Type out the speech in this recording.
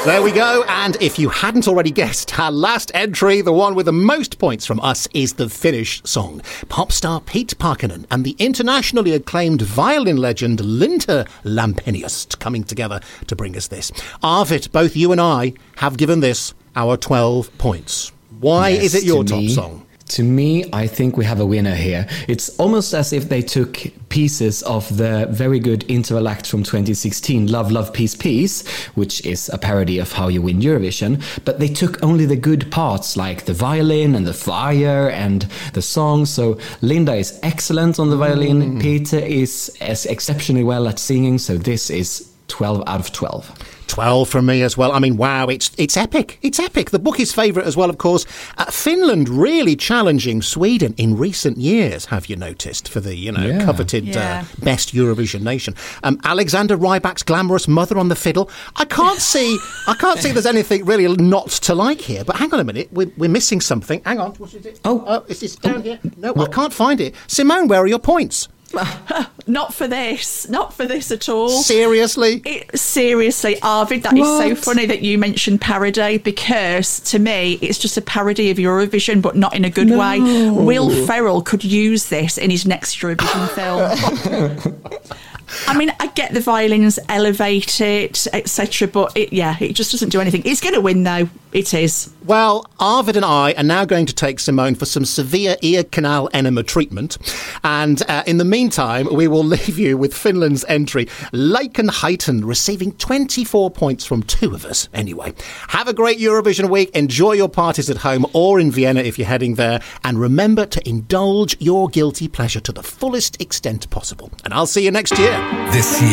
There we go. And if you hadn't already guessed, our last entry, the one with the most points from us, is the Finnish song. Pop star Pete Parkkonen and the internationally acclaimed violin legend Linda Lampenius coming together to bring us this. Arvid, both you and I have given this our 12 points. Why is it your top song? To me, I think we have a winner here. It's almost as if they took pieces of the very good interval act from 2016, Love, Love, Peace, Peace, which is a parody of How You Win Eurovision, but they took only the good parts, like the violin and the fire and the song. So Linda is excellent on the violin. Peter is exceptionally well at singing, so this is 12 out of 12. 12 from me as well. I mean, wow, it's epic. It's epic. The bookie's favourite as well, of course. Finland really challenging Sweden in recent years, have you noticed, for the, coveted best Eurovision nation. Alexander Rybak's glamorous mother on the fiddle. I can't see there's anything really not to like here. But hang on a minute, we're missing something. Hang on. What is it? Is this down here? No, I can't find it. Simone, where are your points? Not for this at all. Seriously, Arvid, that is so funny that you mentioned parody, because to me it's just a parody of Eurovision, but not in a good way. Will Ferrell could use this in his next Eurovision film. I mean, I get the violins elevated, etc., but it just doesn't do anything. It's going to win, though. It is. Well, Arvid and I are now going to take Simone for some severe ear canal enema treatment. And in the meantime, we will leave you with Finland's entry, Lakenheiten, receiving 24 points from two of us. Anyway, have a great Eurovision week. Enjoy your parties at home or in Vienna if you're heading there. And remember to indulge your guilty pleasure to the fullest extent possible. And I'll see you next year. This year.